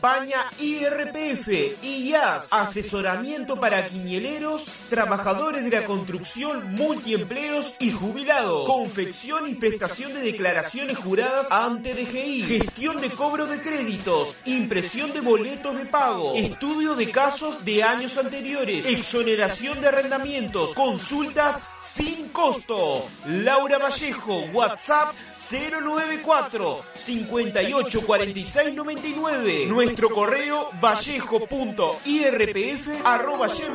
Paña IRPF, IAS, asesoramiento para quiñeleros, trabajadores de la construcción, multiempleos y jubilados, confección y prestación de declaraciones juradas ante DGI, gestión de cobro de créditos, impresión de boletos de pago, estudio de casos de años anteriores, exoneración de arrendamientos, consultas sin costo. Laura Vallejo, WhatsApp 094 58 46 99. Nuestro correo vallejo.irpf@gmail.com.